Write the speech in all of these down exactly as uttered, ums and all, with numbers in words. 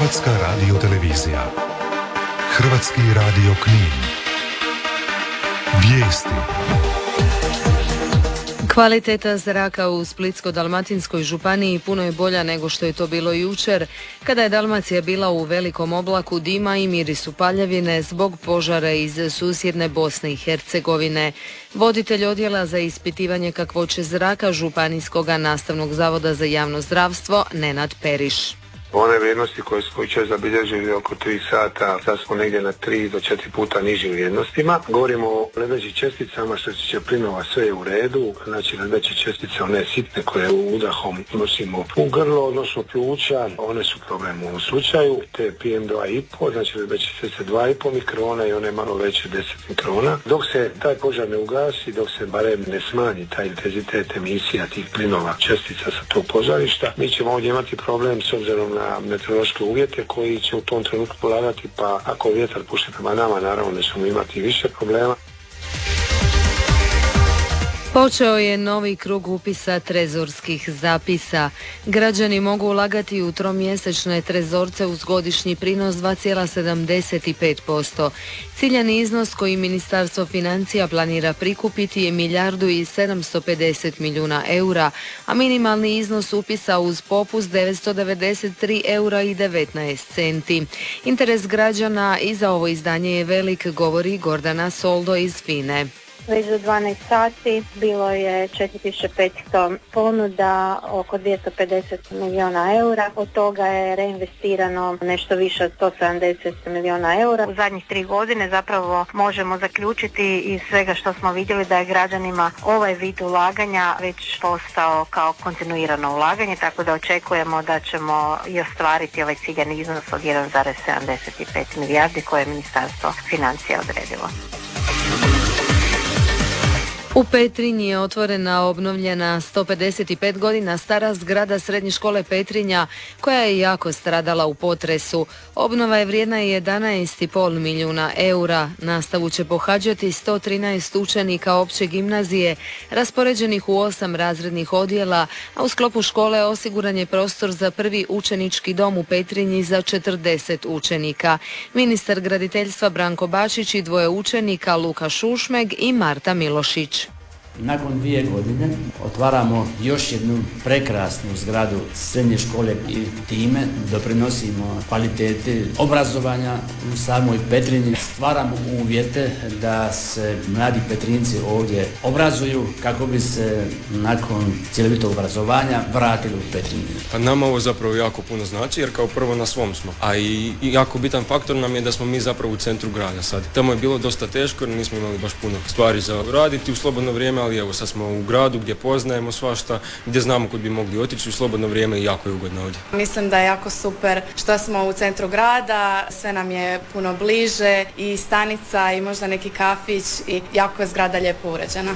Hrvatska radiotelevizija. Hrvatski radio Knin. Vijesti. Kvaliteta zraka u Splitsko-dalmatinskoj županiji puno je bolja nego što je to bilo jučer, kada je Dalmacija bila u velikom oblaku dima i mirisu paljevine zbog požara iz susjedne Bosne i Hercegovine. Voditelj odjela za ispitivanje kakvoće zraka Županijskog nastavnog zavoda za javno zdravstvo Nenad Periš. One vrijednosti koje smo jučer zabilježili oko tri sata, sad smo negdje na tri do četiri puta nižim vrijednostima. Govorimo o lebdećim česticama, što se tiče plinova, sve je u redu. Znači lebdeće čestice, one sitne koje udahom nosimo u grlo, odnosno pluća, one su problem u ovom slučaju. Te P M dva i pol, znači lebdeće čestice dva i pol mikrona i one malo veće deset mikrona. Dok se taj požar ne ugasi, dok se barem ne smanji taj intenzitet emisija tih plinova čestica sa tog požarišta, mi ćemo ovdje imati problem s obzirom na meteorološke uvjete koji će u tom trenutku polagati, pa ako vjetar puše prema nama, naravno da ćemo imati više problema. Počeo je novi krug upisa trezorskih zapisa. Građani mogu ulagati u tromjesečne trezorce uz godišnji prinos dva zarez sedamdeset pet posto. Ciljani iznos koji Ministarstvo financija planira prikupiti je milijardu i sedamsto pedeset milijuna eura, a minimalni iznos upisa uz popust devetsto devedeset tri eura i devetnaest centi. Interes građana i za ovo izdanje je velik, govori Gordana Soldo iz FINE. Već do dvanaest sati bilo je četiri tisuće petsto ponuda, oko dvjesto pedeset milijuna eura. Od toga je reinvestirano nešto više od sto sedamdeset milijuna eura. U zadnjih tri godine zapravo možemo zaključiti iz svega što smo vidjeli da je građanima ovaj vid ulaganja već postao kao kontinuirano ulaganje, tako da očekujemo da ćemo i ostvariti ovaj ciljani iznos od jedan zarez sedamdeset pet milijardi koje je Ministarstvo financija odredilo. U Petrinji je otvorena obnovljena sto pedeset pet godina stara zgrada Srednje škole Petrinja koja je jako stradala u potresu. Obnova je vrijedna jedanaest zarez pet milijuna eura. Nastavu će pohađati sto trinaest učenika opće gimnazije raspoređenih u osam razrednih odjela, a u sklopu škole osiguran je prostor za prvi učenički dom u Petrinji za četrdeset učenika. Ministar graditeljstva Branko Bačić i dvoje učenika Luka Šušmeg i Marta Milošić. Nakon dvije godine otvaramo još jednu prekrasnu zgradu srednje škole i time doprinosimo kvaliteti obrazovanja u samoj Petrinji. Stvaramo uvjete da se mladi Petrinjci ovdje obrazuju kako bi se nakon cjelovitog obrazovanja vratili u Petrinju. Pa nama ovo zapravo jako puno znači jer kao prvo na svom smo, a i, i jako bitan faktor nam je da smo mi zapravo u centru grada sad. Tamo je bilo dosta teško jer nismo imali baš puno stvari za raditi u slobodno vrijeme, ali evo sad smo u gradu gdje poznajemo svašta, gdje znamo kud bi mogli otići u slobodno vrijeme i jako je ugodno ovdje. Mislim da je jako super što smo u centru grada, sve nam je puno bliže i stanica i možda neki kafić i jako je zgrada lijepo uređena.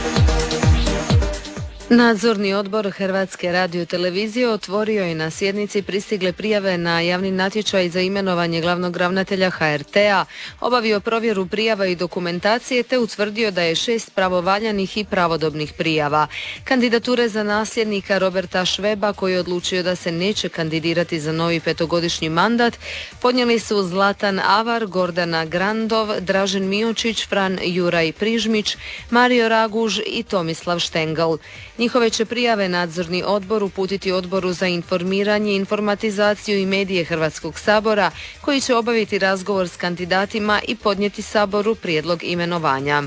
Nadzorni odbor Hrvatske radiotelevizije otvorio je na sjednici pristigle prijave na javni natječaj za imenovanje glavnog ravnatelja H R T-a, obavio provjeru prijava i dokumentacije te utvrdio da je šest pravovaljanih i pravodobnih prijava. Kandidature za nasljednika Roberta Šveba, koji je odlučio da se neće kandidirati za novi petogodišnji mandat, podnijeli su Zlatan Avar, Gordana Grandov, Dražen Miočić, Fran Juraj Prižmić, Mario Raguž i Tomislav Štengl. Njihove će prijave nadzorni odbor uputiti Odboru za informiranje, informatizaciju i medije Hrvatskog sabora, koji će obaviti razgovor s kandidatima i podnijeti Saboru prijedlog imenovanja.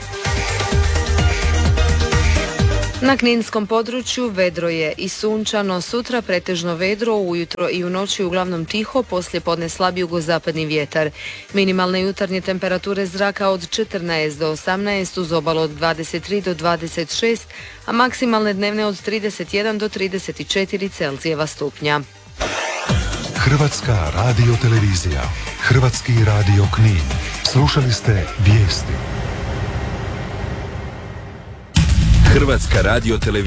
Na kninskom području vedro je i sunčano, sutra pretežno vedro, ujutro i u noći uglavnom tiho, poslije podne slab jugozapadni vjetar. Minimalne jutarnje temperature zraka od četrnaest do osamnaest, uz obalu od dvadeset tri do dvadeset šest, a maksimalne dnevne od trideset jedan do trideset četiri Celzijeva stupnja. Hrvatska radiotelevizija, Hrvatski radio Knin. Slušali ste vijesti. Hrvatska radiotelevizija.